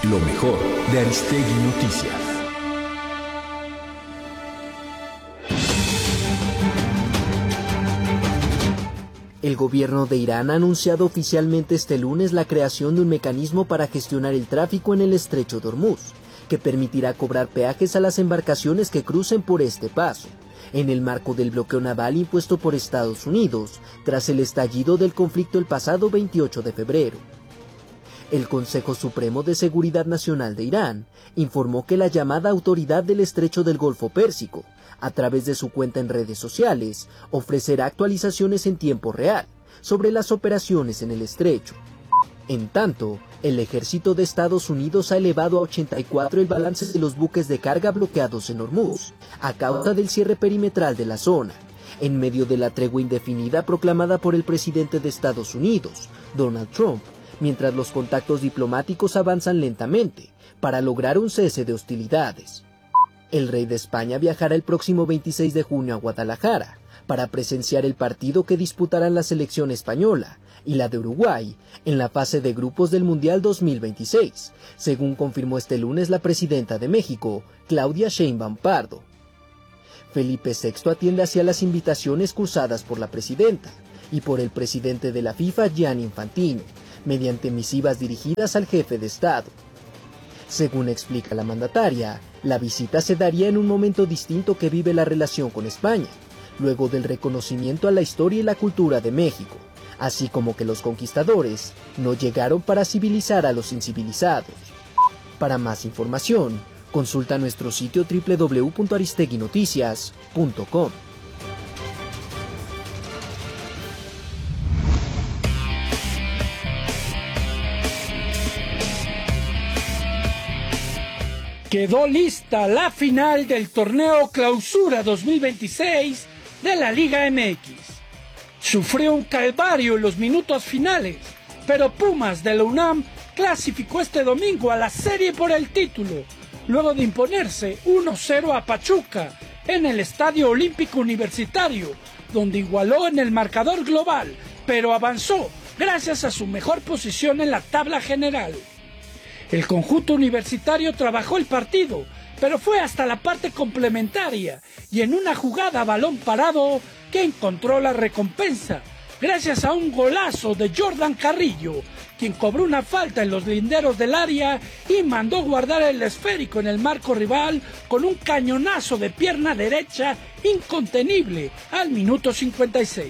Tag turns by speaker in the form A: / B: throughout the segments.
A: Lo mejor de Aristegui Noticias.
B: El gobierno de Irán ha anunciado oficialmente este lunes la creación de un mecanismo para gestionar el tráfico en el estrecho de Hormuz, que permitirá cobrar peajes a las embarcaciones que crucen por este paso, en el marco del bloqueo naval impuesto por Estados Unidos tras el estallido del conflicto el pasado 28 de febrero. El Consejo Supremo de Seguridad Nacional de Irán informó que la llamada Autoridad del Estrecho del Golfo Pérsico, a través de su cuenta en redes sociales, ofrecerá actualizaciones en tiempo real sobre las operaciones en el estrecho. En tanto, el ejército de Estados Unidos ha elevado a 84 el balance de los buques de carga bloqueados en Hormuz, a causa del cierre perimetral de la zona, en medio de la tregua indefinida proclamada por el presidente de Estados Unidos, Donald Trump, mientras los contactos diplomáticos avanzan lentamente para lograr un cese de hostilidades. El rey de España viajará el próximo 26 de junio a Guadalajara para presenciar el partido que disputarán la selección española y la de Uruguay en la fase de grupos del Mundial 2026, según confirmó este lunes la presidenta de México, Claudia Sheinbaum Pardo. Felipe VI atiende hacia las invitaciones cruzadas por la presidenta y por el presidente de la FIFA, Gianni Infantino, mediante misivas dirigidas al jefe de Estado. Según explica la mandataria, la visita se daría en un momento distinto que vive la relación con España, luego del reconocimiento a la historia y la cultura de México, así como que los conquistadores no llegaron para civilizar a los incivilizados. Para más información, consulta nuestro sitio www.aristeguinoticias.com.
C: Quedó lista la final del torneo Clausura 2026 de la Liga MX. Sufrió un calvario en los minutos finales, pero Pumas de la UNAM clasificó este domingo a la serie por el título, luego de imponerse 1-0 a Pachuca en el Estadio Olímpico Universitario, donde igualó en el marcador global, pero avanzó gracias a su mejor posición en la tabla general. El conjunto universitario trabajó el partido, pero fue hasta la parte complementaria y en una jugada a balón parado que encontró la recompensa, gracias a un golazo de Jordan Carrillo, quien cobró una falta en los linderos del área y mandó guardar el esférico en el marco rival con un cañonazo de pierna derecha incontenible al minuto 56.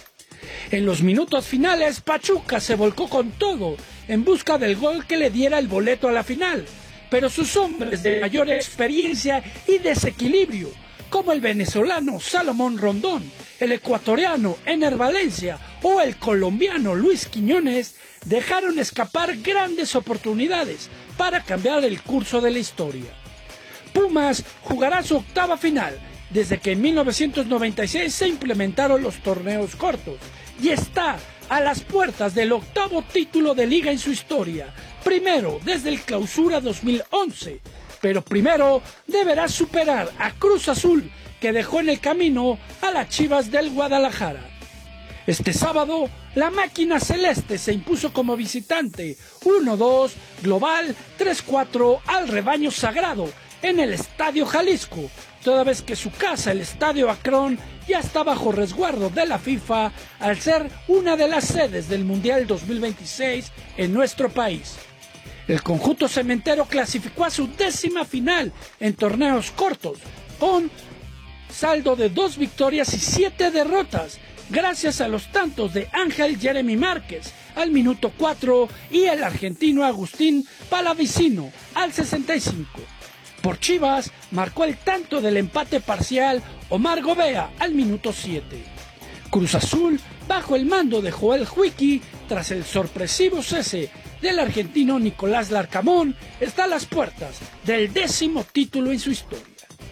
C: En los minutos finales, Pachuca se volcó con todo en busca del gol que le diera el boleto a la final, pero sus hombres de mayor experiencia y desequilibrio, como el venezolano Salomón Rondón, el ecuatoriano Ener Valencia o el colombiano Luis Quiñones, dejaron escapar grandes oportunidades para cambiar el curso de la historia. Pumas jugará su octava final, desde que en 1996 se implementaron los torneos cortos, y está a las puertas del octavo título de liga en su historia, primero desde el Clausura 2011, pero primero deberá superar a Cruz Azul, que dejó en el camino a las Chivas del Guadalajara. Este sábado, la máquina celeste se impuso como visitante 1-2, global 3-4 al rebaño sagrado en el Estadio Jalisco, toda vez que su casa, el Estadio Akron, ya está bajo resguardo de la FIFA al ser una de las sedes del Mundial 2026 en nuestro país. El conjunto cementero clasificó a su 10ª final en torneos cortos, con saldo de 2 victorias y 7 derrotas, gracias a los tantos de Ángel Jeremy Márquez al minuto 4 y el argentino Agustín Palavicino al 65. Por Chivas, marcó el tanto del empate parcial Omar Gobea al minuto 7. Cruz Azul, bajo el mando de Joel Huiqui, tras el sorpresivo cese del argentino Nicolás Larcamón, está a las puertas del 10º título en su historia.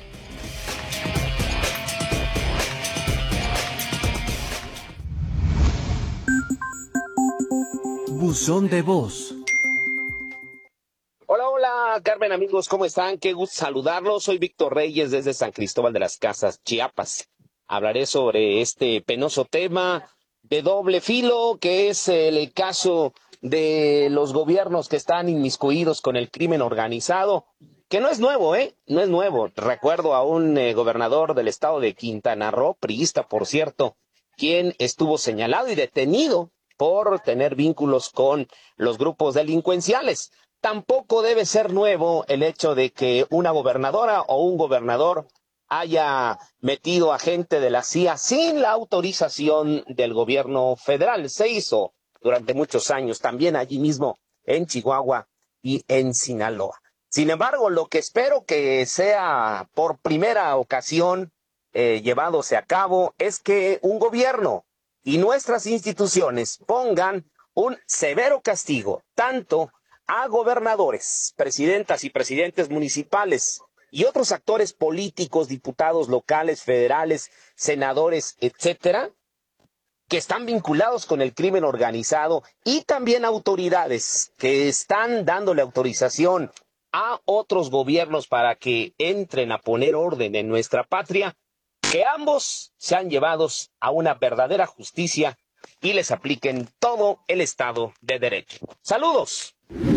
B: Buzón de voz.
D: Hola, Carmen, amigos, ¿cómo están? Qué gusto saludarlos. Soy Víctor Reyes desde San Cristóbal de las Casas, Chiapas. Hablaré sobre este penoso tema de doble filo, que es el caso de los gobiernos que están inmiscuidos con el crimen organizado, que no es nuevo, no es nuevo. Recuerdo a un gobernador del estado de Quintana Roo, priista, por cierto, quien estuvo señalado y detenido por tener vínculos con los grupos delincuenciales. Tampoco debe ser nuevo el hecho de que una gobernadora o un gobernador haya metido a gente de la CIA sin la autorización del gobierno federal. Se hizo durante muchos años, también allí mismo en Chihuahua y en Sinaloa. Sin embargo, lo que espero que sea por primera ocasión llevándose a cabo es que un gobierno y nuestras instituciones pongan un severo castigo tanto a gobernadores, presidentas y presidentes municipales y otros actores políticos, diputados locales, federales, senadores, etcétera, que están vinculados con el crimen organizado, y también autoridades que están dándole autorización a otros gobiernos para que entren a poner orden en nuestra patria, que ambos sean llevados a una verdadera justicia y les apliquen todo el Estado de Derecho. ¡Saludos!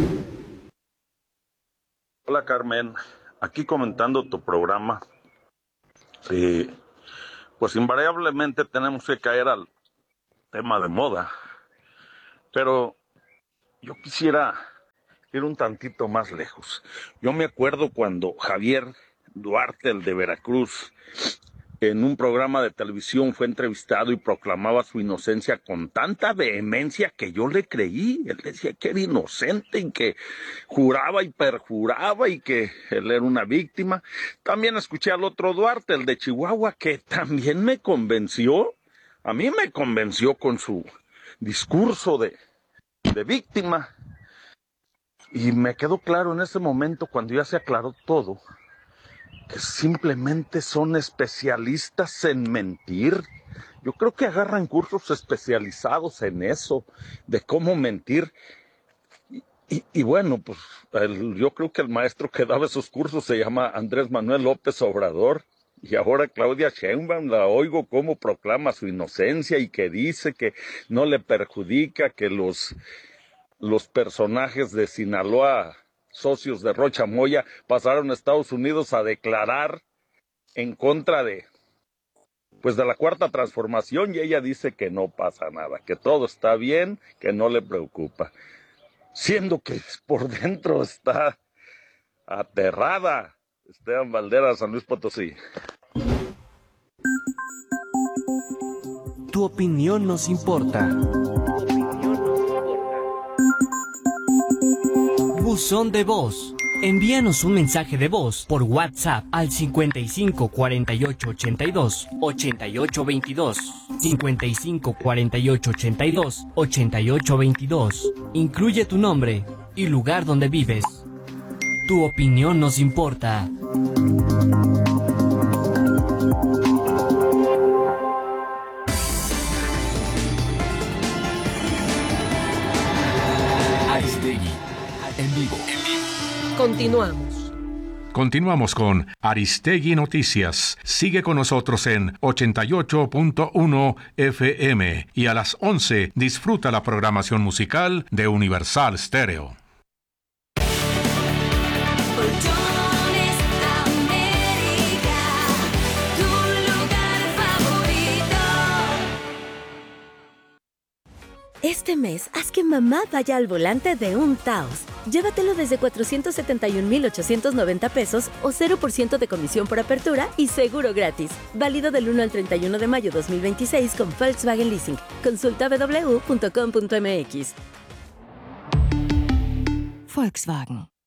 E: Hola Carmen, aquí comentando tu programa. Pues invariablemente tenemos que caer al tema de moda, pero yo quisiera ir un tantito más lejos. Yo me acuerdo cuando Javier Duarte, el de Veracruz, en un programa de televisión fue entrevistado y proclamaba su inocencia con tanta vehemencia que yo le creí. Él decía que era inocente y que juraba y perjuraba y que él era una víctima. También escuché al otro Duarte, el de Chihuahua, que también me convenció. A mí me convenció con su discurso de víctima. Y me quedó claro en ese momento, cuando ya se aclaró todo, que simplemente son especialistas en mentir. Yo creo que agarran cursos especializados en eso, de cómo mentir. Y bueno, pues yo creo que el maestro que daba esos cursos se llama Andrés Manuel López Obrador. Y ahora Claudia Sheinbaum la oigo cómo proclama su inocencia y que dice que no le perjudica que los personajes de Sinaloa, socios de Rocha Moya, pasaron a Estados Unidos a declarar en contra de la Cuarta Transformación, y ella dice que no pasa nada, que todo está bien, que no le preocupa, siendo que por dentro está aterrada. Esteban Valderas, San Luis Potosí.
B: Tu opinión nos importa. Buzón de voz. Envíanos un mensaje de voz por WhatsApp al 55 48 82 88 22. 55 48 82 88 22. Incluye tu nombre y lugar donde vives. Tu opinión nos importa.
A: Aristegui, en vivo. Continuamos con Aristegui Noticias. Sigue con nosotros en 88.1 FM y a las 11 disfruta la programación musical de Universal Stereo.
F: Este mes, haz que mamá vaya al volante de un Taos. Llévatelo desde 471,890 pesos o 0% de comisión por apertura y seguro gratis. Válido del 1 al 31 de mayo 2026 con Volkswagen Leasing. Consulta www.com.mx.
G: Volkswagen.